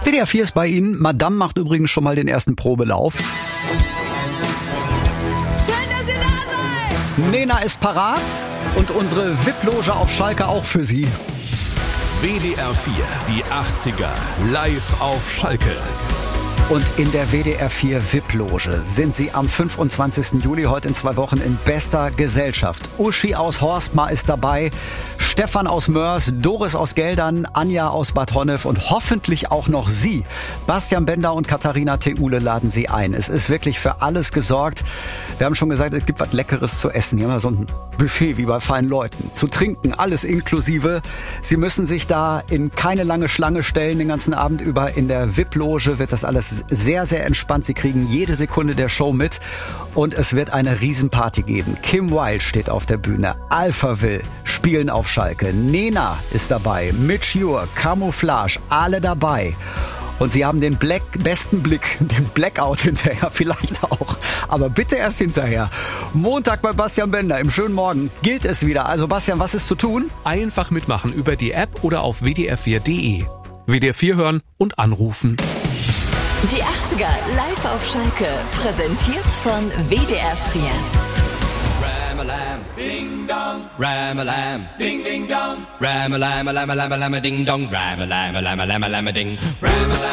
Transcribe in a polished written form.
WDR 4 ist bei Ihnen. Madame macht übrigens schon mal den ersten Probelauf. Schön, dass ihr da seid! Nena ist parat und unsere VIP-Loge auf Schalke auch für Sie. WDR 4, die 80er, live auf Schalke. Und in der WDR 4 VIP-Loge sind Sie am 25. Juli, heute in 2 Wochen, in bester Gesellschaft. Uschi aus Horstmar ist dabei, Stefan aus Mörs, Doris aus Geldern, Anja aus Bad Honnef und hoffentlich auch noch Sie. Bastian Bender und Katharina Theule laden Sie ein. Es ist wirklich für alles gesorgt. Wir haben schon gesagt, es gibt was Leckeres zu essen. Hier haben wir so ein Buffet wie bei feinen Leuten. Zu trinken, alles inklusive. Sie müssen sich da in keine lange Schlange stellen den ganzen Abend über. In der VIP-Loge wird das alles sehr, sehr entspannt. Sie kriegen jede Sekunde der Show mit und es wird eine Riesenparty geben. Kim Wilde steht auf der Bühne, Alphaville spielen auf Schalke, Nena ist dabei, Mitch Ure, Camouflage, alle dabei. Und Sie haben den besten Blick, den Blackout hinterher vielleicht auch. Aber bitte erst hinterher. Montag bei Bastian Bender im schönen Morgen gilt es wieder. Also Bastian, was ist zu tun? Einfach mitmachen über die App oder auf wdr4.de. WDR 4 hören und anrufen. Die 80er live auf Schalke. Präsentiert von WDR 4. Ram-a-lam, ding dong, ram-a-lam, ding ding dong, ram-a-lam, lam-a-lam, lam-a-ding dong, ram-a-lam, lam-a-lam, lam-a-ding, ram-a-lam.